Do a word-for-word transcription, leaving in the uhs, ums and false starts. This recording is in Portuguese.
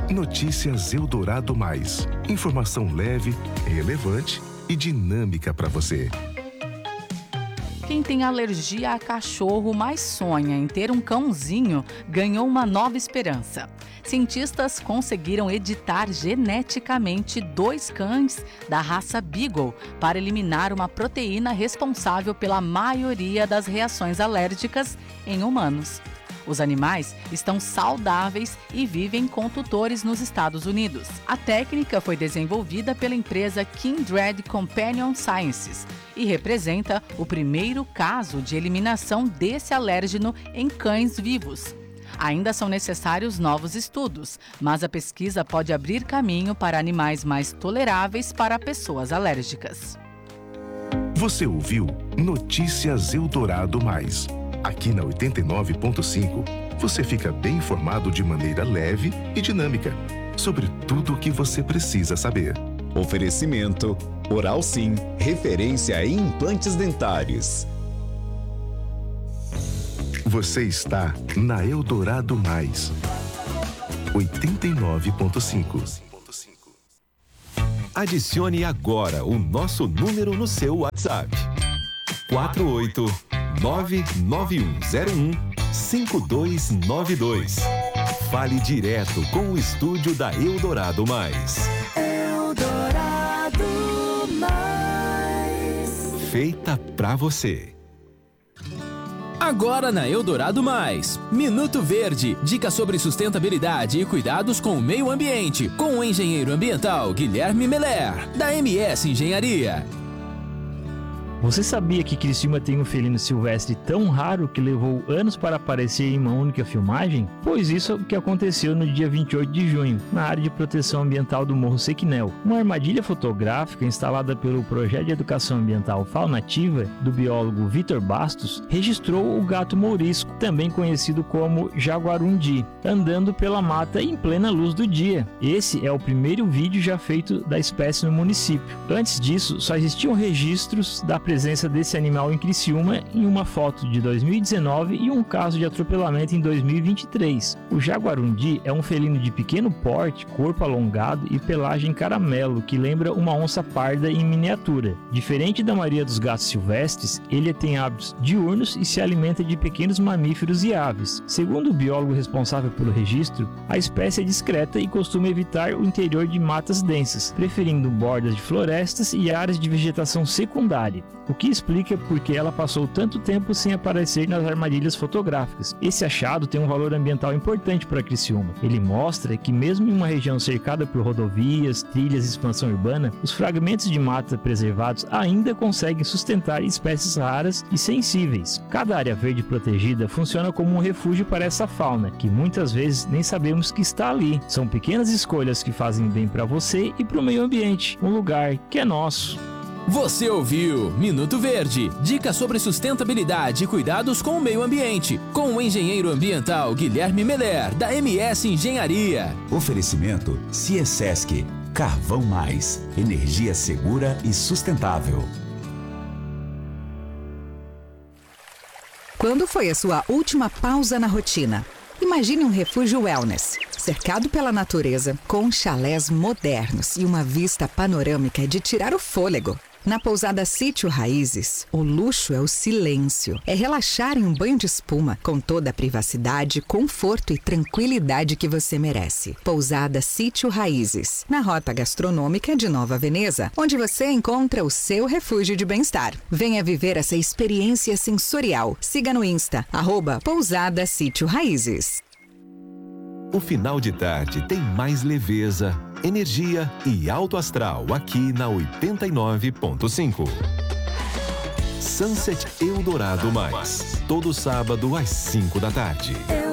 Notícias Eldorado Mais. Informação leve, relevante e dinâmica para você. Quem tem alergia a cachorro, mas sonha em ter um cãozinho, ganhou uma nova esperança. Cientistas conseguiram editar geneticamente dois cães da raça Beagle para eliminar uma proteína responsável pela maioria das reações alérgicas em humanos. Os animais estão saudáveis e vivem com tutores nos Estados Unidos. A técnica foi desenvolvida pela empresa Kindred Companion Sciences e representa o primeiro caso de eliminação desse alérgeno em cães vivos. Ainda são necessários novos estudos, mas a pesquisa pode abrir caminho para animais mais toleráveis para pessoas alérgicas. Você ouviu Notícias Eldorado Mais. Aqui na oitenta e nove ponto cinco, você fica bem informado de maneira leve e dinâmica sobre tudo o que você precisa saber. Oferecimento Oral Sim, referência em implantes dentários. Você está na Eldorado Mais, oitenta e nove ponto cinco. Adicione agora o nosso número no seu WhatsApp. quatro oito nove nove um zero um cinco dois nove dois. Fale direto com o estúdio da Eldorado Mais. Eldorado Mais. Feita pra você. Agora na Eldorado Mais, Minuto Verde, dicas sobre sustentabilidade e cuidados com o meio ambiente, com o engenheiro ambiental Guilherme Meller, da M S Engenharia. Você sabia que Criciúma tem um felino silvestre tão raro que levou anos para aparecer em uma única filmagem? Pois isso é o que aconteceu no dia vinte e oito de junho, na área de proteção ambiental do Morro Sequinel. Uma armadilha fotográfica instalada pelo Projeto de Educação Ambiental Faunativa, do biólogo Vitor Bastos, registrou o gato mourisco, também conhecido como jaguarundi, andando pela mata em plena luz do dia. Esse é o primeiro vídeo já feito da espécie no município. Antes disso, só existiam registros da presença desse animal em Criciúma em uma foto de dois mil e dezenove e um caso de atropelamento em dois mil e vinte e três. O jaguarundi é um felino de pequeno porte, corpo alongado e pelagem caramelo que lembra uma onça parda em miniatura. Diferente da maioria dos gatos silvestres, ele tem hábitos diurnos e se alimenta de pequenos mamíferos e aves. Segundo o biólogo responsável pelo registro, a espécie é discreta e costuma evitar o interior de matas densas, preferindo bordas de florestas e áreas de vegetação secundária, o que explica por que ela passou tanto tempo sem aparecer nas armadilhas fotográficas. Esse achado tem um valor ambiental importante para Criciúma. Ele mostra que mesmo em uma região cercada por rodovias, trilhas e expansão urbana, os fragmentos de mata preservados ainda conseguem sustentar espécies raras e sensíveis. Cada área verde protegida funciona como um refúgio para essa fauna, que muitas vezes nem sabemos que está ali. São pequenas escolhas que fazem bem para você e para o meio ambiente, um lugar que é nosso. Você ouviu Minuto Verde, dicas sobre sustentabilidade e cuidados com o meio ambiente, com o engenheiro ambiental Guilherme Meller, da M S Engenharia. Oferecimento Ciesesc, Carvão Mais, energia segura e sustentável. Quando foi a sua última pausa na rotina? Imagine um refúgio wellness, cercado pela natureza, com chalés modernos e uma vista panorâmica de tirar o fôlego. Na pousada Sítio Raízes, o luxo é o silêncio. É relaxar em um banho de espuma, com toda a privacidade, conforto e tranquilidade que você merece. Pousada Sítio Raízes, na rota gastronômica de Nova Veneza, onde você encontra o seu refúgio de bem-estar. Venha viver essa experiência sensorial. Siga no Insta, arroba Pousada Sítio Raízes. O final de tarde tem mais leveza, energia e alto astral aqui na oitenta e nove ponto cinco. Sunset Eldorado Mais, todo sábado às cinco da tarde.